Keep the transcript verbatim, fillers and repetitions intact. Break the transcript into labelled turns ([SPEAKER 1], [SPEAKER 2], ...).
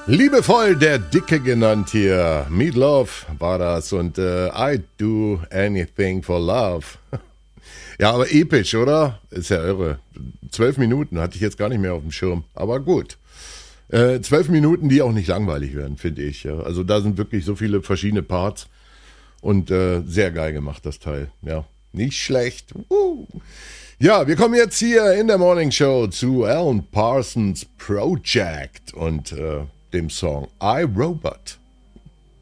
[SPEAKER 1] Liebevoll der Dicke genannt hier. Meatloaf war das und äh, I'd do anything for love. Ja, aber episch, oder? Ist ja irre. Zwölf Minuten hatte ich jetzt gar nicht mehr auf dem Schirm. Aber gut. Äh, zwölf Minuten, die auch nicht langweilig werden, finde ich. Ja. Also da sind wirklich so viele verschiedene Parts. Und äh, sehr geil gemacht, das Teil. Ja, nicht schlecht. Uh. Ja, wir kommen jetzt hier in der Morning Show zu Alan Parsons Project und äh, dem Song I, Robot.